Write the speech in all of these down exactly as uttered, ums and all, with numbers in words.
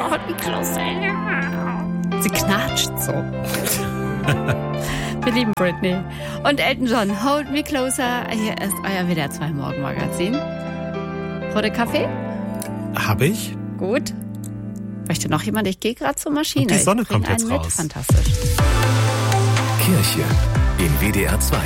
hold me closer. Sie knatscht so. Wir lieben Britney. Und Elton John, Hold Me Closer. Hier ist euer W D R zwei Morgenmagazin. Rote Kaffee? Hab ich. Gut. Möchte noch jemand? Ich gehe gerade zur Maschine. Und die Sonne ich kommt jetzt einen raus. Mit. Fantastisch. Kirche in W D R zwei.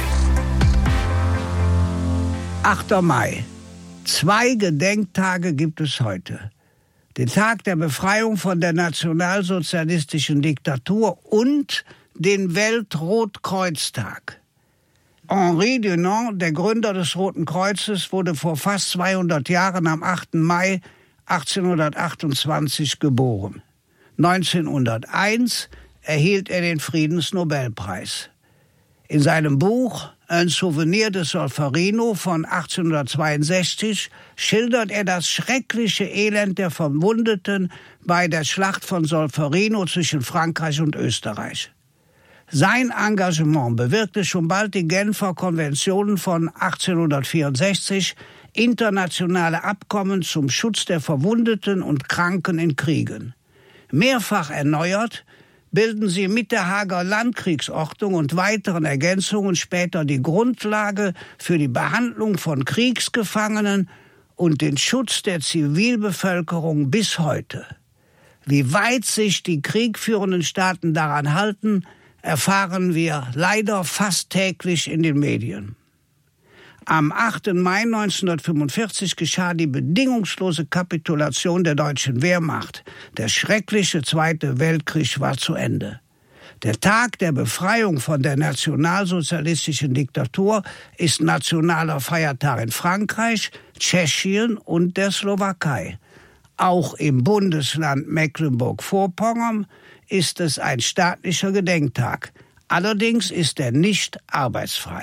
achter Mai. Zwei Gedenktage gibt es heute. Den Tag der Befreiung von der nationalsozialistischen Diktatur und den Weltrotkreuztag. Henri Dunant, der Gründer des Roten Kreuzes, wurde vor fast zweihundert Jahren am achten Mai achtzehnhundertachtundzwanzig geboren. neunzehnhunderteins erhielt er den Friedensnobelpreis. In seinem Buch Ein Souvenir de Solferino von achtzehnhundertzweiundsechzig schildert er das schreckliche Elend der Verwundeten bei der Schlacht von Solferino zwischen Frankreich und Österreich. Sein Engagement bewirkte schon bald die Genfer Konventionen von achtzehnhundertvierundsechzig, internationale Abkommen zum Schutz der Verwundeten und Kranken in Kriegen. Mehrfach erneuert, bilden sie mit der Haager Landkriegsordnung und weiteren Ergänzungen später die Grundlage für die Behandlung von Kriegsgefangenen und den Schutz der Zivilbevölkerung bis heute. Wie weit sich die kriegführenden Staaten daran halten, erfahren wir leider fast täglich in den Medien. Am achten Mai neunzehnhundertfünfundvierzig geschah die bedingungslose Kapitulation der deutschen Wehrmacht. Der schreckliche Zweite Weltkrieg war zu Ende. Der Tag der Befreiung von der nationalsozialistischen Diktatur ist nationaler Feiertag in Frankreich, Tschechien und der Slowakei. Auch im Bundesland Mecklenburg-Vorpommern ist es ein staatlicher Gedenktag. Allerdings ist er nicht arbeitsfrei.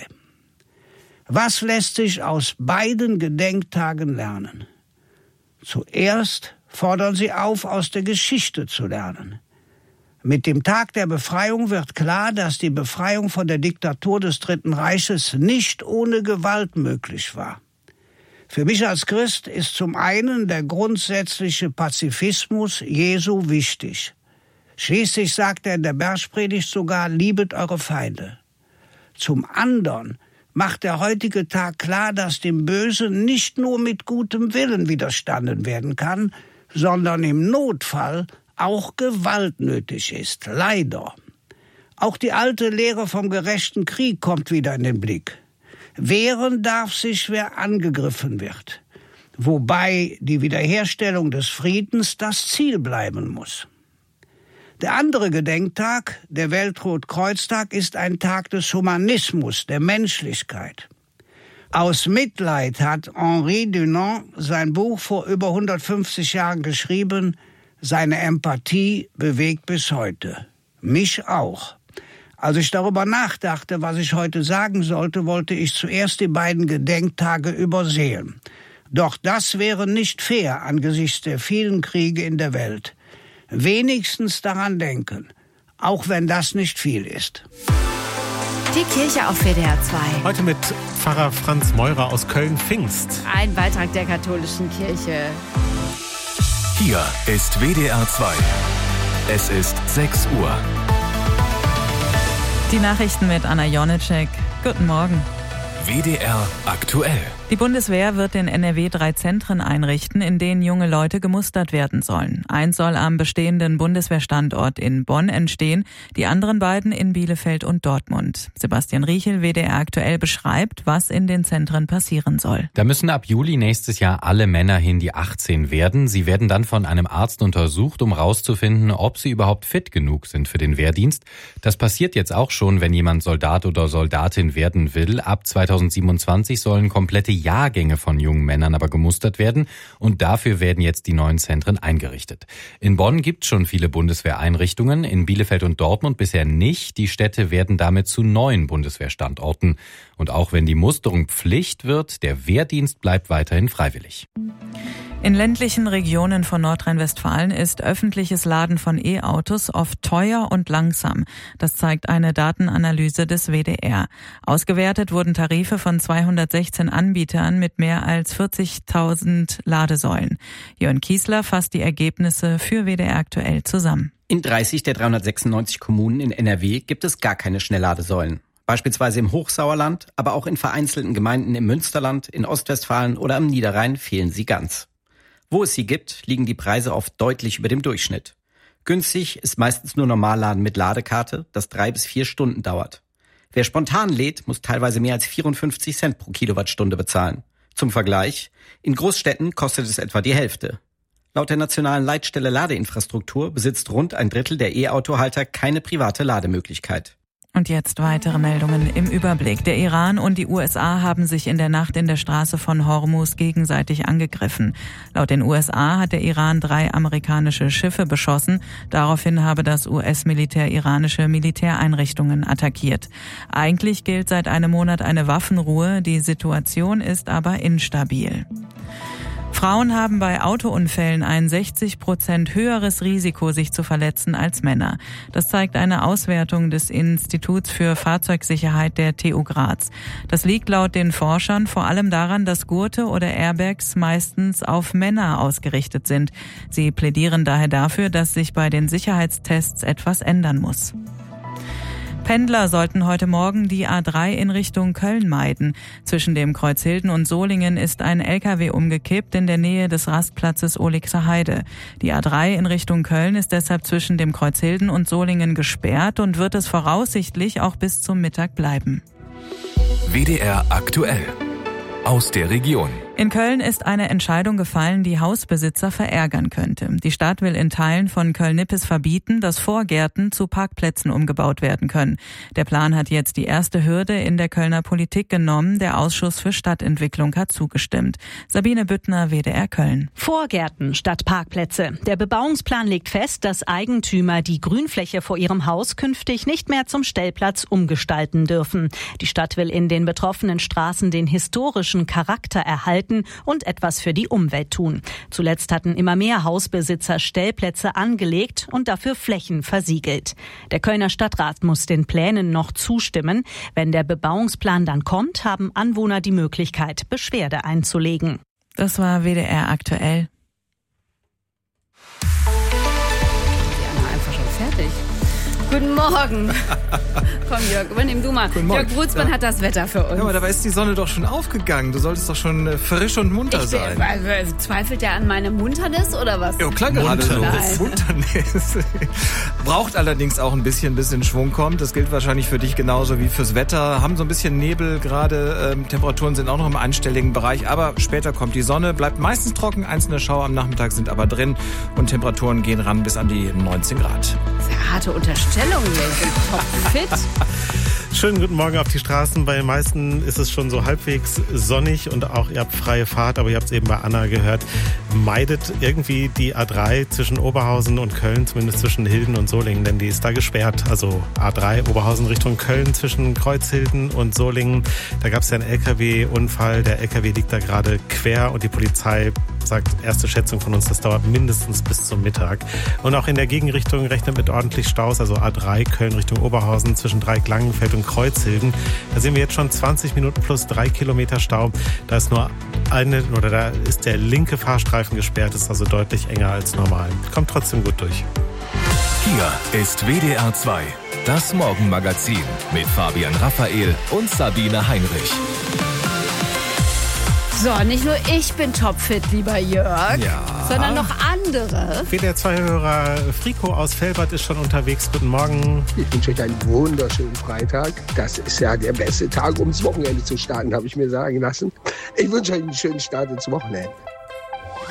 Was lässt sich aus beiden Gedenktagen lernen? Zuerst fordern sie auf, aus der Geschichte zu lernen. Mit dem Tag der Befreiung wird klar, dass die Befreiung von der Diktatur des Dritten Reiches nicht ohne Gewalt möglich war. Für mich als Christ ist zum einen der grundsätzliche Pazifismus Jesu wichtig. Schließlich sagt er in der Bergpredigt sogar, liebet eure Feinde. Zum anderen macht der heutige Tag klar, dass dem Bösen nicht nur mit gutem Willen widerstanden werden kann, sondern im Notfall auch Gewalt nötig ist, leider. Auch die alte Lehre vom gerechten Krieg kommt wieder in den Blick. Wehren darf sich, wer angegriffen wird, wobei die Wiederherstellung des Friedens das Ziel bleiben muss. Der andere Gedenktag, der Weltrotkreuztag, ist ein Tag des Humanismus, der Menschlichkeit. Aus Mitleid hat Henri Dunant sein Buch vor über hundertfünfzig Jahren geschrieben. Seine Empathie bewegt bis heute. Mich auch. Als ich darüber nachdachte, was ich heute sagen sollte, wollte ich zuerst die beiden Gedenktage übersehen. Doch das wäre nicht fair angesichts der vielen Kriege in der Welt. Wenigstens daran denken, auch wenn das nicht viel ist. Die Kirche auf W D R zwei. Heute mit Pfarrer Franz Meurer aus Köln-Pfingst. Ein Beitrag der katholischen Kirche. Hier ist W D R zwei. Es ist sechs Uhr. Die Nachrichten mit Anna Jonitschek. Guten Morgen. W D R aktuell. Die Bundeswehr wird in N R W drei Zentren einrichten, in denen junge Leute gemustert werden sollen. Eins soll am bestehenden Bundeswehrstandort in Bonn entstehen, die anderen beiden in Bielefeld und Dortmund. Sebastian Riechel, W D R aktuell, beschreibt, was in den Zentren passieren soll. Da müssen ab Juli nächstes Jahr alle Männer hin, die achtzehn werden. Sie werden dann von einem Arzt untersucht, um herauszufinden, ob sie überhaupt fit genug sind für den Wehrdienst. Das passiert jetzt auch schon, wenn jemand Soldat oder Soldatin werden will. Ab zweitausendsiebenundzwanzig sollen komplette Jahrgänge von jungen Männern aber gemustert werden und dafür werden jetzt die neuen Zentren eingerichtet. In Bonn gibt es schon viele Bundeswehreinrichtungen, in Bielefeld und Dortmund bisher nicht. Die Städte werden damit zu neuen Bundeswehrstandorten. Und auch wenn die Musterung Pflicht wird, der Wehrdienst bleibt weiterhin freiwillig. In ländlichen Regionen von Nordrhein-Westfalen ist öffentliches Laden von E-Autos oft teuer und langsam. Das zeigt eine Datenanalyse des W D R. Ausgewertet wurden Tarife von zweihundertsechzehn Anbietern mit mehr als vierzigtausend Ladesäulen. Jörn Kiesler fasst die Ergebnisse für W D R aktuell zusammen. In dreißig der dreihundertsechsundneunzig Kommunen in N R W gibt es gar keine Schnellladesäulen. Beispielsweise im Hochsauerland, aber auch in vereinzelten Gemeinden im Münsterland, in Ostwestfalen oder am Niederrhein fehlen sie ganz. Wo es sie gibt, liegen die Preise oft deutlich über dem Durchschnitt. Günstig ist meistens nur Normalladen mit Ladekarte, das drei bis vier Stunden dauert. Wer spontan lädt, muss teilweise mehr als vierundfünfzig Cent pro Kilowattstunde bezahlen. Zum Vergleich, in Großstädten kostet es etwa die Hälfte. Laut der nationalen Leitstelle Ladeinfrastruktur besitzt rund ein Drittel der E-Autohalter keine private Lademöglichkeit. Und jetzt weitere Meldungen im Überblick. Der Iran und die U S A haben sich in der Nacht in der Straße von Hormuz gegenseitig angegriffen. Laut den U S A hat der Iran drei amerikanische Schiffe beschossen. Daraufhin habe das U S-Militär iranische Militäreinrichtungen attackiert. Eigentlich gilt seit einem Monat eine Waffenruhe. Die Situation ist aber instabil. Frauen haben bei Autounfällen ein sechzig Prozent höheres Risiko, sich zu verletzen als Männer. Das zeigt eine Auswertung des Instituts für Fahrzeugsicherheit der T U Graz. Das liegt laut den Forschern vor allem daran, dass Gurte oder Airbags meistens auf Männer ausgerichtet sind. Sie plädieren daher dafür, dass sich bei den Sicherheitstests etwas ändern muss. Pendler sollten heute Morgen die A drei in Richtung Köln meiden. Zwischen dem Kreuz Hilden und Solingen ist ein L K W umgekippt in der Nähe des Rastplatzes Ohligser Heide. Die A drei in Richtung Köln ist deshalb zwischen dem Kreuz Hilden und Solingen gesperrt und wird es voraussichtlich auch bis zum Mittag bleiben. W D R aktuell. Aus der Region. In Köln ist eine Entscheidung gefallen, die Hausbesitzer verärgern könnte. Die Stadt will in Teilen von Köln-Nippes verbieten, dass Vorgärten zu Parkplätzen umgebaut werden können. Der Plan hat jetzt die erste Hürde in der Kölner Politik genommen. Der Ausschuss für Stadtentwicklung hat zugestimmt. Sabine Büttner, W D R Köln. Vorgärten statt Parkplätze. Der Bebauungsplan legt fest, dass Eigentümer die Grünfläche vor ihrem Haus künftig nicht mehr zum Stellplatz umgestalten dürfen. Die Stadt will in den betroffenen Straßen den historischen Charakter erhalten und etwas für die Umwelt tun. Zuletzt hatten immer mehr Hausbesitzer Stellplätze angelegt und dafür Flächen versiegelt. Der Kölner Stadtrat muss den Plänen noch zustimmen. Wenn der Bebauungsplan dann kommt, haben Anwohner die Möglichkeit, Beschwerde einzulegen. Das war W D R aktuell. Ja, einfach schon fertig. Guten Morgen. Komm, Jörg, übernimm du mal. Jörg Brutzmann ja. hat das Wetter für uns. Ja, aber dabei ist die Sonne doch schon aufgegangen. Du solltest doch schon frisch und munter ich sein. Bin, also, zweifelt der an meine Munternis oder was? Ja, klar, gerade so. Munternis. Braucht allerdings auch ein bisschen, bis in Schwung kommt. Das gilt wahrscheinlich für dich genauso wie fürs Wetter. Haben so ein bisschen Nebel gerade. Ähm, Temperaturen sind auch noch im einstelligen Bereich. Aber später kommt die Sonne. Bleibt meistens trocken. Einzelne Schauer am Nachmittag sind aber drin. Und Temperaturen gehen ran bis an die neunzehn Grad. Sehr harte Unterstellung. Ich bin topfit. Schönen guten Morgen auf die Straßen. Bei den meisten ist es schon so halbwegs sonnig und auch ihr habt freie Fahrt, aber ihr habt es eben bei Anna gehört, meidet irgendwie die A drei zwischen Oberhausen und Köln, zumindest zwischen Hilden und Solingen, denn die ist da gesperrt. Also A drei Oberhausen Richtung Köln zwischen Kreuzhilden und Solingen. Da gab es ja einen L K W-Unfall. Der L K W liegt da gerade quer und die Polizei sagt, erste Schätzung von uns, das dauert mindestens bis zum Mittag. Und auch in der Gegenrichtung rechnet mit ordentlich Staus, also A drei Köln Richtung Oberhausen zwischen Dreieck-Langenfeld und Kreuzhilden. Da sehen wir jetzt schon zwanzig Minuten plus drei Kilometer Stau. Da ist nur eine, oder da ist der linke Fahrstreifen gesperrt, ist also deutlich enger als normal. Kommt trotzdem gut durch. Hier ist W D R zwei, das Morgenmagazin mit Fabian Raphael und Sabine Heinrich. So, nicht nur ich bin topfit, lieber Jörg, ja. sondern noch andere. W D R zwei-Hörer Frico aus Velbert ist schon unterwegs. Guten Morgen. Ich wünsche euch einen wunderschönen Freitag. Das ist ja der beste Tag, um ins Wochenende zu starten, habe ich mir sagen lassen. Ich wünsche euch einen schönen Start ins Wochenende.